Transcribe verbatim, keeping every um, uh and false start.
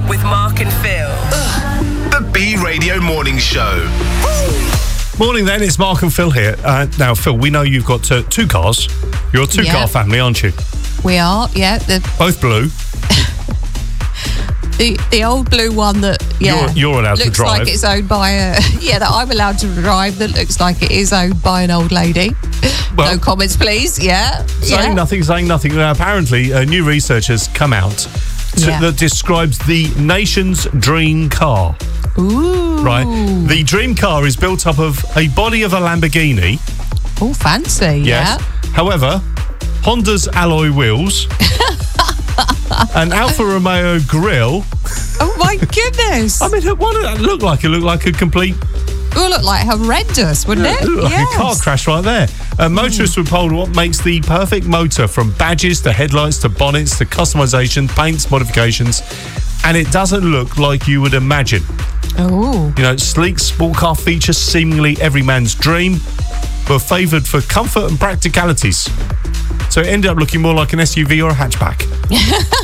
Up with Mark and Phil. The B Radio Morning Show. Morning then, it's Mark and Phil here. Uh, now, Phil, we know you've got uh, two cars. You're a two-car Yeah. family, aren't you? We are, yeah. The Both blue. the, the old blue one that, yeah. You're- you're allowed to looks drive. like it's owned by a... Yeah, that I'm allowed to drive that looks like it is owned by an old lady. Well- no comments, please. Yeah. Saying yeah. nothing, saying nothing. Now, apparently, uh, new research has come out to, Yeah. that describes the nation's dream car. Ooh. Right? The dream car is built up of a body of a Lamborghini. Oh, fancy. Yes. Yeah. However, Honda's alloy wheels, an Alfa Romeo grille. Oh, my goodness. I mean, what did that look like? It looked like a complete It would look like horrendous, wouldn't it? It looked like Yes. a car crash right there. Uh, motorists were told what makes the perfect motor, from badges to headlights to bonnets to customisation, paints, modifications, and it doesn't look like you would imagine. Oh. You know, sleek sport car features, seemingly every man's dream, but favoured for comfort and practicalities. So it ended up looking more like an S U V or a hatchback.